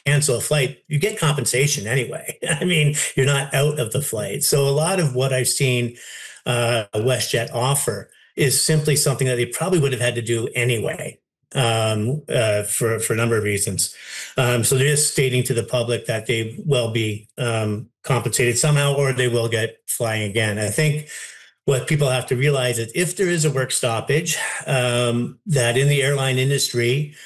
cancel a flight, you get compensation anyway. I mean, you're not out of the flight. So a lot of what I've seen WestJet offer is simply something that they probably would have had to do anyway, for a number of reasons. So they're just stating to the public that they will be compensated somehow, or they will get flying again. I think what people have to realize is if there is a work stoppage, that in the airline industry,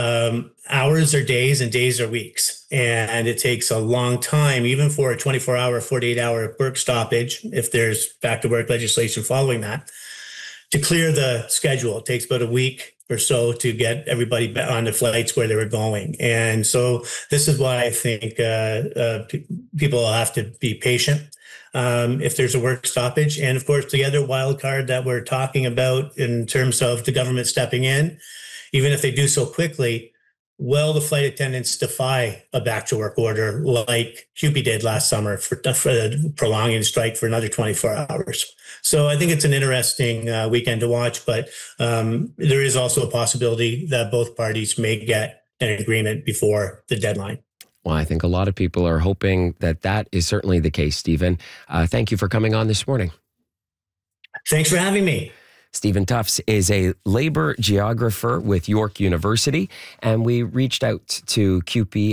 hours are days and days are weeks. And it takes a long time, even for a 24-hour, 48-hour work stoppage, if there's back to work legislation following that, to clear the schedule. It takes about a week or so to get everybody on the flights where they were going. And so this is why I think people will have to be patient if there's a work stoppage. And of course, the other wild card that we're talking about in terms of the government stepping in, even if they do so quickly, will the flight attendants defy a back to work order like CUPE did last summer for prolonging the strike for another 24 hours? So I think it's an interesting weekend to watch, but there is also a possibility that both parties may get an agreement before the deadline. Well, I think a lot of people are hoping that that is certainly the case, Stephen. Thank you for coming on this morning. Thanks for having me. Stephen Tufts is a labor geographer with York University, and we reached out to CUPE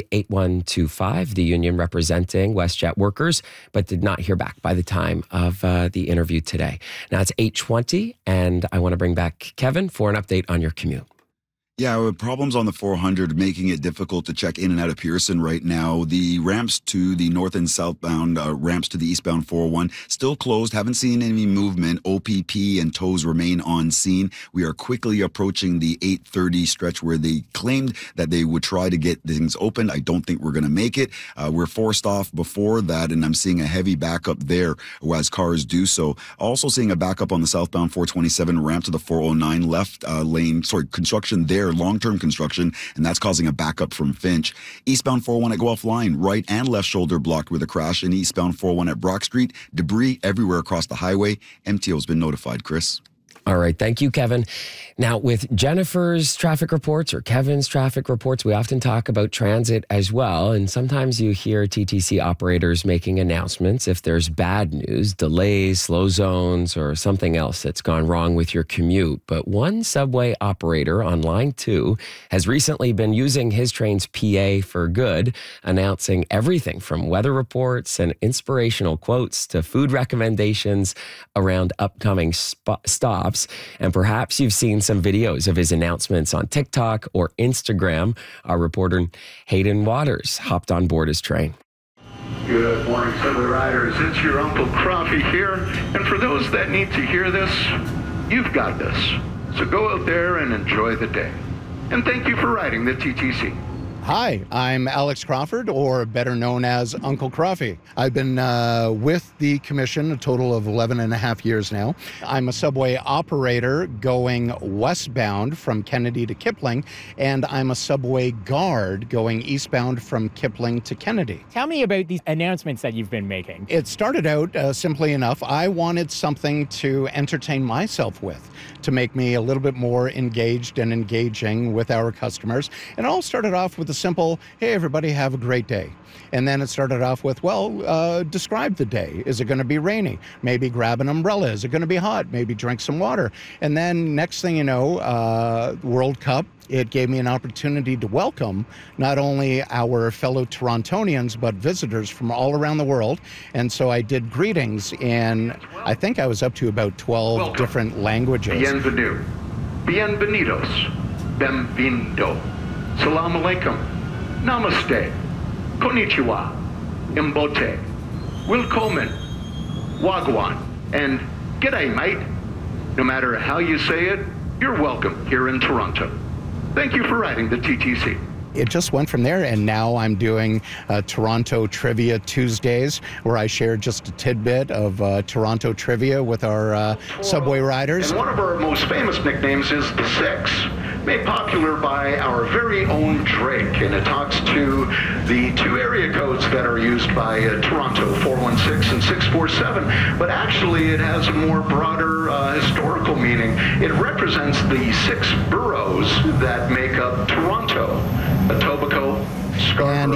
8125, the union representing WestJet workers, but did not hear back by the time of the interview today. Now it's 8:20, and I want to bring back Kevin for an update on your commute. Yeah, with problems on the 400 making it difficult to check in and out of Pearson right now. The ramps to the north and southbound, ramps to the eastbound 401 still closed. Haven't seen any movement. OPP and tows remain on scene. We are quickly approaching the 8:30 stretch where they claimed that they would try to get things open. I don't think we're going to make it. We're forced off before that, and I'm seeing a heavy backup there as cars do so. Also seeing a backup on the southbound 427 ramp to the 409 left lane. Construction there. Long-term construction, and that's causing a backup from Finch. Eastbound 401 at Guelph Line, right and left shoulder blocked with a crash, and eastbound 401 at Brock Street. Debris everywhere across the highway. MTO's been notified, Chris. All right. Thank you, Kevin. Now, with Jennifer's traffic reports or Kevin's traffic reports, we often talk about transit as well. And sometimes you hear TTC operators making announcements if there's bad news, delays, slow zones, or something else that's gone wrong with your commute. But one subway operator on Line 2 has recently been using his train's PA for good, announcing everything from weather reports and inspirational quotes to food recommendations around upcoming stops. And perhaps you've seen some videos of his announcements on TikTok or Instagram. Our reporter Hayden Waters hopped on board his train. Good morning, subway riders. It's your Uncle Croffy here. And for those that need to hear this, you've got this. So go out there and enjoy the day. And thank you for riding the TTC. Hi, I'm Alex Crawford, or better known as Uncle Croffy. I've been with the commission a total of 11 and a half years now. I'm a subway operator going westbound from Kennedy to Kipling, and I'm a subway guard going eastbound from Kipling to Kennedy. Tell me about these announcements that you've been making. It started out simply enough. I wanted something to entertain myself with, to make me a little bit more engaged and engaging with our customers. And it all started off with a simple, hey, everybody, have a great day. And then it started off with, well, describe the day. Is it going to be rainy? Maybe grab an umbrella. Is it going to be hot? Maybe drink some water. And then next thing you know, World Cup, it gave me an opportunity to welcome not only our fellow Torontonians, but visitors from all around the world. And so I did greetings in, I think I was up to about 12 different languages. Bienvenue. Bienvenidos. Benvindo. Salam alaikum. Namaste. Konnichiwa. Imbote. Willkommen. Wagwan. And g'day, mate. No matter how you say it, you're welcome here in Toronto. Thank you for riding the TTC. It just went from there, and now I'm doing Toronto Trivia Tuesdays, where I share just a tidbit of Toronto trivia with our subway riders. And one of our most famous nicknames is the Six, made popular by our very own Drake, and it talks to the two area codes that are used by Toronto, 416 and 647, but actually it has a more broader historical meaning. It represents the 6 boroughs that make up Toronto: Etobicoke, Scarborough,